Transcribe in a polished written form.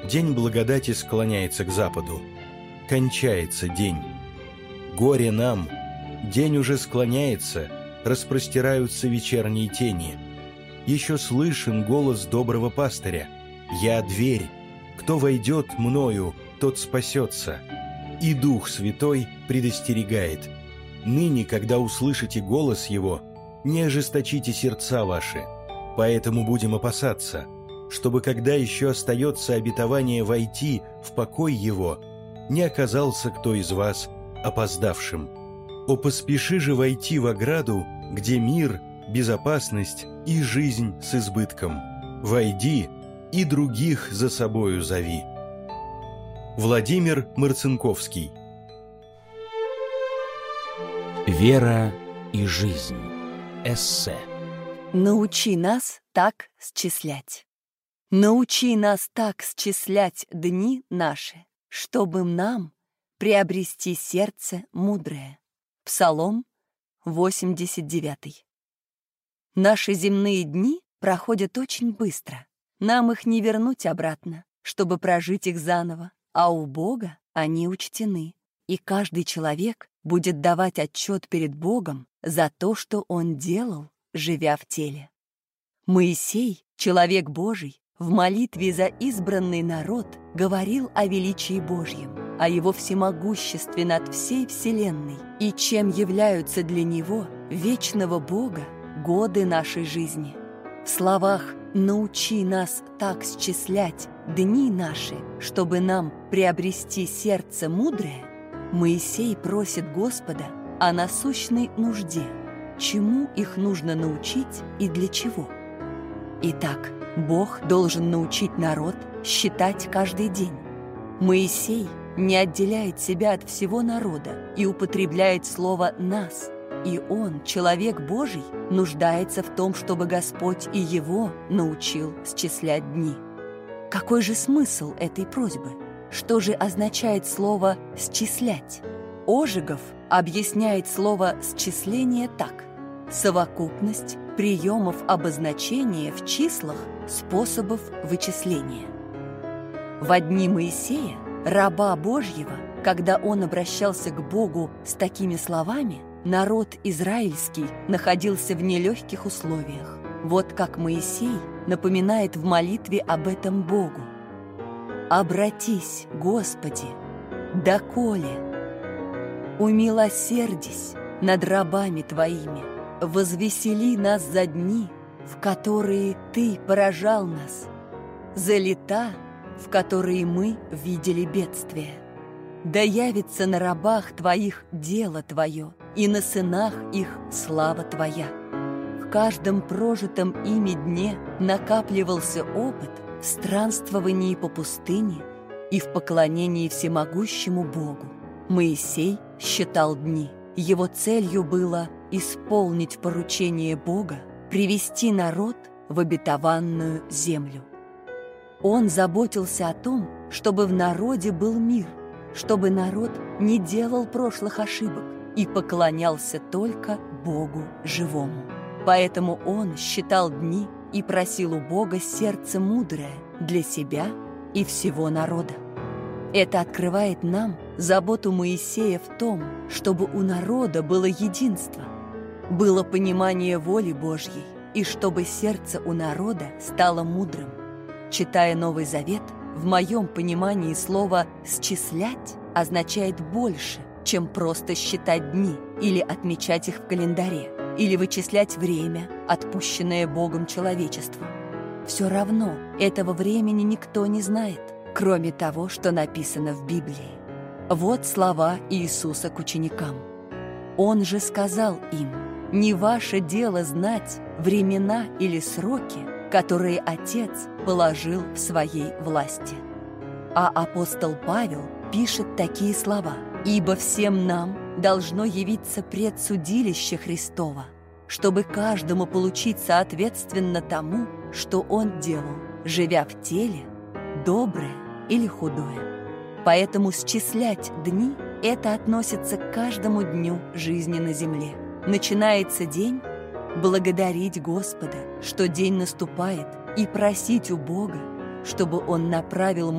День благодати склоняется к западу. Кончается день. Горе нам! День уже склоняется, распростираются вечерние тени. Еще слышен голос доброго пастыря: «Я дверь, кто войдет мною, тот спасется». И Дух Святой предостерегает: «Ныне, когда услышите голос Его, не ожесточите сердца ваши». Поэтому будем опасаться, чтобы, когда еще остается обетование войти в покой Его, не оказался кто из вас опоздавшим. О, поспеши же войти в ограду, где мир, безопасность и жизнь с избытком. Войди и других за собою зови. Владимир Марцинковский. Вера и жизнь. Эссе. Научи нас так счислять. Научи нас так счислять дни наши, чтобы нам приобрести сердце мудрое. Псалом 89. Наши земные дни проходят очень быстро. Нам их не вернуть обратно, чтобы прожить их заново, а у Бога они учтены, и каждый человек будет давать отчет перед Богом за то, что он делал, живя в теле. Моисей, человек Божий, в молитве за избранный народ говорил о величии Божьем, о его всемогуществе над всей вселенной и чем являются для него, вечного Бога, годы нашей жизни. В словах «научи нас так счислять дни наши, чтобы нам приобрести сердце мудрое» Моисей просит Господа о насущной нужде, чему их нужно научить и для чего. Итак, Бог должен научить народ считать каждый день. Моисей не отделяет себя от всего народа и употребляет слово «нас», и он, человек Божий, нуждается в том, чтобы Господь и его научил счислять дни. Какой же смысл этой просьбы? Что же означает слово «счислять»? Ожегов объясняет слово «счисление» так: совокупность приемов обозначения в числах способов вычисления. В дни Моисея, раба Божьего, когда он обращался к Богу с такими словами, народ израильский находился в нелегких условиях. Вот как Моисей напоминает в молитве об этом Богу: «Обратись, Господи, доколе, умилосердись над рабами Твоими, возвесели нас за дни, в которые Ты поражал нас, за лета, в которые мы видели бедствие. Да явится на рабах Твоих дело Твое, и на сынах их слава Твоя». В каждом прожитом ими дне накапливался опыт в странствовании по пустыне и в поклонении всемогущему Богу. Моисей считал дни. Его целью было исполнить поручение Бога, привести народ в обетованную землю. Он заботился о том, чтобы в народе был мир, чтобы народ не делал прошлых ошибок и поклонялся только Богу живому. Поэтому он считал дни и просил у Бога сердце мудрое для себя и всего народа. Это открывает нам заботу Моисея в том, чтобы у народа было единство, было понимание воли Божьей, и чтобы сердце у народа стало мудрым. Читая Новый Завет, в моем понимании слово «счислять» означает больше, чем просто считать дни или отмечать их в календаре, или вычислять время, отпущенное Богом человечеству. Все равно этого времени никто не знает, кроме того, что написано в Библии. Вот слова Иисуса к ученикам. Он же сказал им: «Не ваше дело знать времена или сроки, которые Отец положил в своей власти». А апостол Павел пишет такие слова: «Ибо всем нам должно явиться предсудилище Христово, чтобы каждому получить соответственно тому, что он делал, живя в теле, доброе или худое». Поэтому счислять дни – это относится к каждому дню жизни на земле. Начинается день – благодарить Господа, что день наступает, и просить у Бога, чтобы Он направил